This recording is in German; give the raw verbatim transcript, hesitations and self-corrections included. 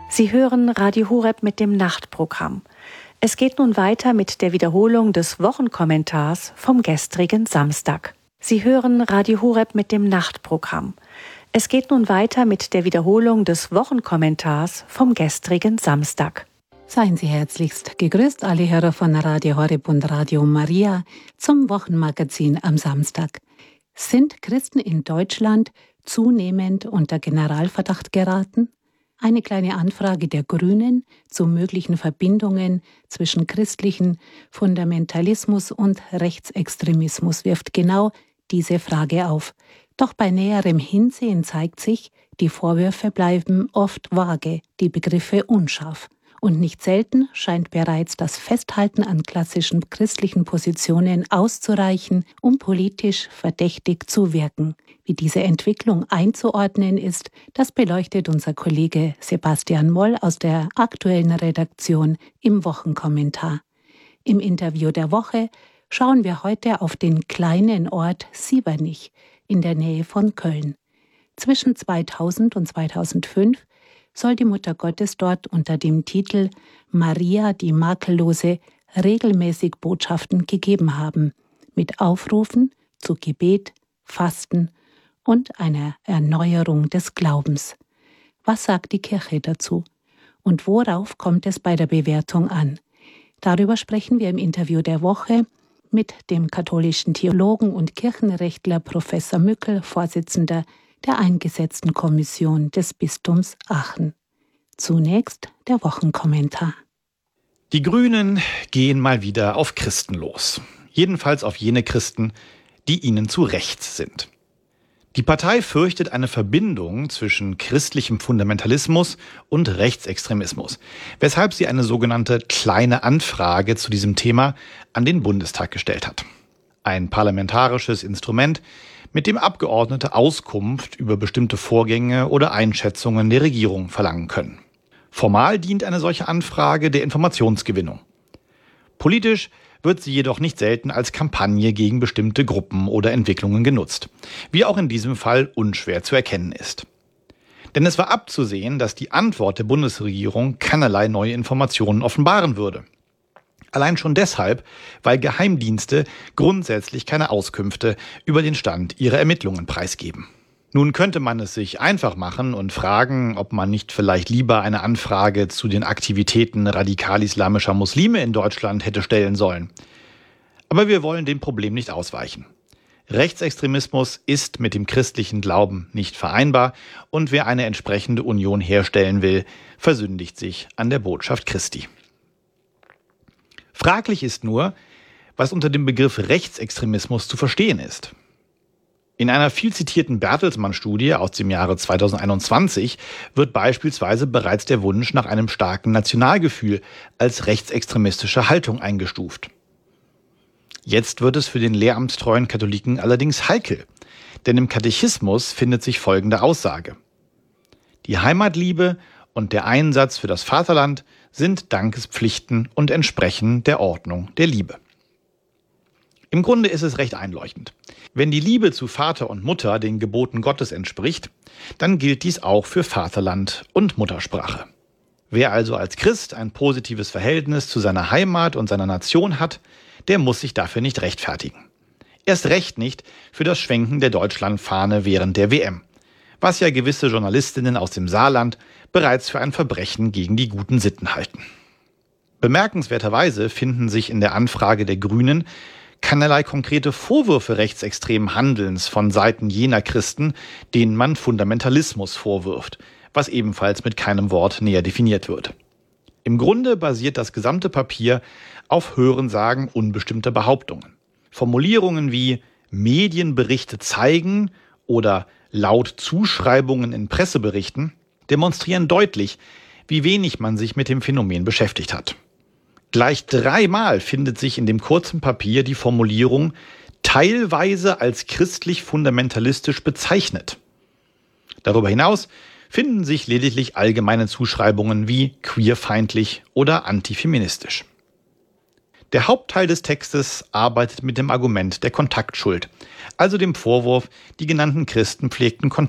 Sie hören Radio Horeb mit dem Nachtprogramm. Es geht nun weiter mit der Wiederholung des Wochenkommentars vom gestrigen Samstag. Sie hören Radio Horeb mit dem Nachtprogramm. Es geht nun weiter mit der Wiederholung des Wochenkommentars vom gestrigen Samstag. Seien Sie herzlichst gegrüßt, alle Hörer von Radio Horeb und Radio Maria, zum Wochenmagazin am Samstag. Sind Christen in Deutschland zunehmend unter Generalverdacht geraten? Eine kleine Anfrage der Grünen zu möglichen Verbindungen zwischen christlichen Fundamentalismus und Rechtsextremismus wirft genau diese Frage auf. Doch bei näherem Hinsehen zeigt sich, die Vorwürfe bleiben oft vage, die Begriffe unscharf. Und nicht selten scheint bereits das Festhalten an klassischen christlichen Positionen auszureichen, um politisch verdächtig zu wirken. Wie diese Entwicklung einzuordnen ist, das beleuchtet unser Kollege Sebastian Moll aus der aktuellen Redaktion im Wochenkommentar. Im Interview der Woche schauen wir heute auf den kleinen Ort Sievernich in der Nähe von Köln. Zwischen zweitausend und zweitausendfünf soll die Mutter Gottes dort unter dem Titel Maria die Makellose regelmäßig Botschaften gegeben haben, mit Aufrufen zu Gebet, Fasten und einer Erneuerung des Glaubens. Was sagt die Kirche dazu? Und worauf kommt es bei der Bewertung an? Darüber sprechen wir im Interview der Woche mit dem katholischen Theologen und Kirchenrechtler Professor Mückel, Vorsitzender der eingesetzten Kommission des Bistums Aachen. Zunächst der Wochenkommentar. Die Grünen gehen mal wieder auf Christen los. Jedenfalls auf jene Christen, die ihnen zu rechts sind. Die Partei fürchtet eine Verbindung zwischen christlichem Fundamentalismus und Rechtsextremismus, weshalb sie eine sogenannte Kleine Anfrage zu diesem Thema an den Bundestag gestellt hat. Ein parlamentarisches Instrument, mit dem Abgeordnete Auskunft über bestimmte Vorgänge oder Einschätzungen der Regierung verlangen können. Formal dient eine solche Anfrage der Informationsgewinnung. Politisch wird sie jedoch nicht selten als Kampagne gegen bestimmte Gruppen oder Entwicklungen genutzt, wie auch in diesem Fall unschwer zu erkennen ist. Denn es war abzusehen, dass die Antwort der Bundesregierung keinerlei neue Informationen offenbaren würde. Allein schon deshalb, weil Geheimdienste grundsätzlich keine Auskünfte über den Stand ihrer Ermittlungen preisgeben. Nun könnte man es sich einfach machen und fragen, ob man nicht vielleicht lieber eine Anfrage zu den Aktivitäten radikal-islamischer Muslime in Deutschland hätte stellen sollen. Aber wir wollen dem Problem nicht ausweichen. Rechtsextremismus ist mit dem christlichen Glauben nicht vereinbar und wer eine entsprechende Union herstellen will, versündigt sich an der Botschaft Christi. Fraglich ist nur, was unter dem Begriff Rechtsextremismus zu verstehen ist. In einer viel zitierten Bertelsmann-Studie aus dem Jahre zweitausendeinundzwanzig wird beispielsweise bereits der Wunsch nach einem starken Nationalgefühl als rechtsextremistische Haltung eingestuft. Jetzt wird es für den lehramtstreuen Katholiken allerdings heikel, denn im Katechismus findet sich folgende Aussage: Die Heimatliebe und der Einsatz für das Vaterland sind Dankespflichten und entsprechen der Ordnung der Liebe. Im Grunde ist es recht einleuchtend. Wenn die Liebe zu Vater und Mutter den Geboten Gottes entspricht, dann gilt dies auch für Vaterland und Muttersprache. Wer also als Christ ein positives Verhältnis zu seiner Heimat und seiner Nation hat, der muss sich dafür nicht rechtfertigen. Erst recht nicht für das Schwenken der Deutschlandfahne während der W M, was ja gewisse Journalistinnen aus dem Saarland bereits für ein Verbrechen gegen die guten Sitten halten. Bemerkenswerterweise finden sich in der Anfrage der Grünen keinerlei konkrete Vorwürfe rechtsextremen Handelns von Seiten jener Christen, denen man Fundamentalismus vorwirft, was ebenfalls mit keinem Wort näher definiert wird. Im Grunde basiert das gesamte Papier auf Hörensagen unbestimmter Behauptungen. Formulierungen wie Medienberichte zeigen oder laut Zuschreibungen in Presseberichten demonstrieren deutlich, wie wenig man sich mit dem Phänomen beschäftigt hat. Gleich dreimal findet sich in dem kurzen Papier die Formulierung teilweise als christlich-fundamentalistisch bezeichnet. Darüber hinaus finden sich lediglich allgemeine Zuschreibungen wie queerfeindlich oder antifeministisch. Der Hauptteil des Textes arbeitet mit dem Argument der Kontaktschuld, also dem Vorwurf, die genannten Christen pflegten Kontakt